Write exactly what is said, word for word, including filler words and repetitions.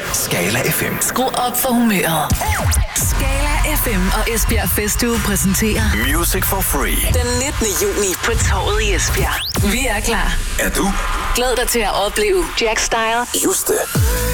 Skala F M. Skru op for humøret. Skala F M og Esbjerg Festuge præsenterer Music for Free. Den nittende juni på Torvet i Esbjerg. Vi er klar. Er du? Glæd dig til at opleve Jack Style, Juste,